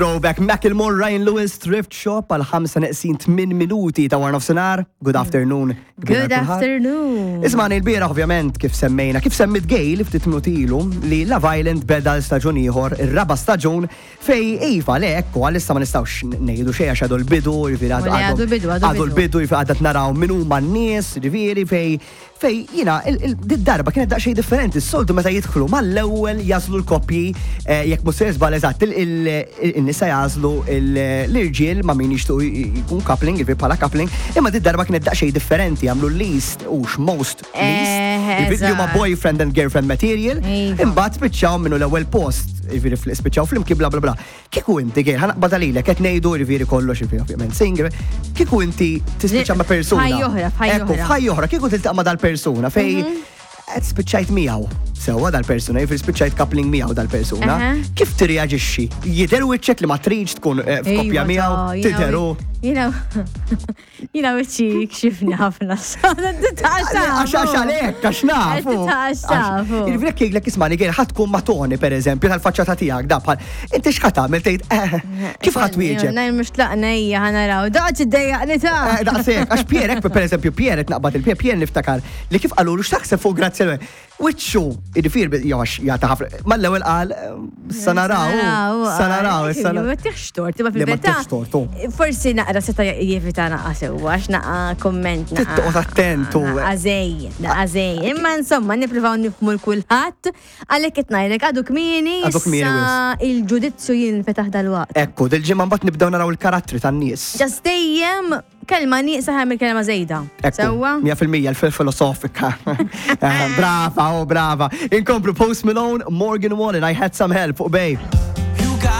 Throwback Macklemore, Ryan Lewis, Thrift Shop għal 5:8 minuti ta' War Nofsinhar. Good afternoon. Good afternoon. Ismani l-bira ovvjament kif semmejna, kif semmit Gail ftit minutilu li Love Island beda l-staġun ieħor, ir-raba staġun fej iva lek u għalissa ma nistgħux ngħidu xejn għax għadu l-bidu, għadu l-bidu għadat naraw min huma n-nies, ġifieri fej jiena d-darba kienet daqsxejn differenti. S-soltu meta jidħlu mal-ewwel jażlu l-koppji jekk mhux se żball eżatt in-nisa jażlu l-irġiel ma' min jixtu jkun coupling, jiġri bħala coupling, imma d-darba kienet daqsxejn differenti, għamlu least u most least, huma boyfriend and girlfriend material, imbagħad spiċċaw minnu l-ewwel post, jiġri spiċċaw flimkien bla bla bla. Kieku inti Gail, ħanaqbad għalilek qed ngħidu jiġri kollox ovvjament single, kieku inti tispiċċa ma' persuna. F'ħajja oħra, kieku tiltaq ma' dal-persuna fej qed spiċċajt miegħu sewwa dal-persuna, jiġri spiċċajt coupling miegħu dal-persuna. Kif tirreaġixxi? Jidher wiċċek li ma tridx tkun f'koppja miegħu, tidheru. Jina wiċċi kxifni ħafna Għax għalek, għax nafu. Il-vrek kieglek ismani Gail ħatkun matoni per eżempju tal-faċċata tiegħek dabħal. Inti x'ħat tagħmel tgħid kif ħadd wieġeb? Najn mhux tlaqna hija ħanaraw, daqs iddejjaqni ta'. Daqshekk, għax Pierrek per eżempju Pierrek naqbad il-Pierre niftakar li kif qalulu x'taħseb fuq grazzi l wiċċu, id-fir jax jagħta ħafna. Mal-ewwel qal sanaraw. Ma tiħxtort, ma fil-verità. Forsi naqra seta' jevita naqa' sewwa għax naqa' komment naqa'. Tittoqgħod attentu. Naqażej. Imma insomma nippruvaw nifhmu l-kulħadd għalhekk qed ngħidlek għadu kmieni issa il-ġudizzju jinfetaħ dalwaqt. Ekku, dil-ġimgħa mbagħad nibdew naraw il-karattri tan-nies. Ġast dejjem kelma nieqsa ħamil kelma żejda. Sewwa? 100% il-filosofika. Brava, brava. Inkomplu Post Malone, Morgan Wallen, I Had Some Help fuq bej.